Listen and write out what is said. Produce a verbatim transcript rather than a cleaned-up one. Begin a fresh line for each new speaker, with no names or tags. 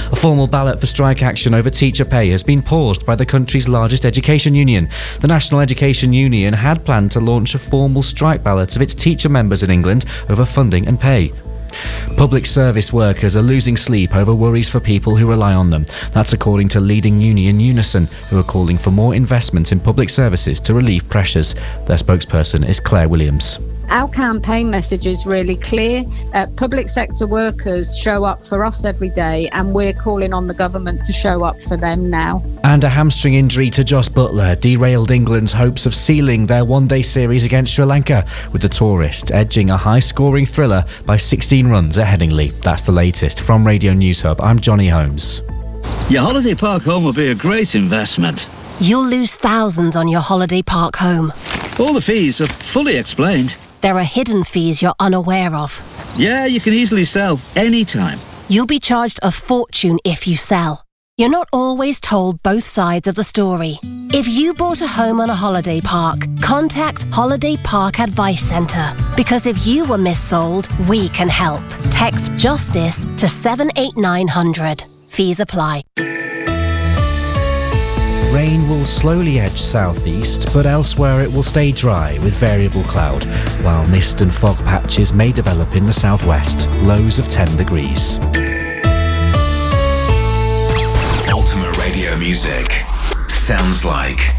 A formal ballot for strike action over teacher pay has been paused by the country's largest education union. The National Education Union had planned to launch a formal strike ballot of its teacher members in England over funding and pay. Public service workers are losing sleep over worries for people who rely on them. That's according to leading union Unison, who are calling for more investment in public services to relieve pressures. Their spokesperson is Claire Williams.
Our campaign message is really clear. Uh, public sector workers show up for us every day, and we're calling on the government to show up for them now.
And a hamstring injury to Jos Buttler derailed England's hopes of sealing their one-day series against Sri Lanka, with the tourist edging a high-scoring thriller by sixteen runs at Headingley. That's the latest. From Radio News Hub, I'm Johnny Holmes.
Your holiday park home will be a great investment.
You'll lose thousands on your holiday park home.
All the fees are fully explained.
There are hidden fees you're unaware of.
Yeah, you can easily sell anytime.
You'll be charged a fortune if you sell. You're not always told both sides of the story. If you bought a home on a holiday park, contact Holiday Park Advice Centre. Because if you were missold, we can help. Text JUSTICE to seven eight nine hundred. Fees apply.
Rain will slowly edge southeast, but elsewhere it will stay dry with variable cloud, while mist and fog patches may develop in the southwest, lows of ten degrees.
Ultimate radio music sounds like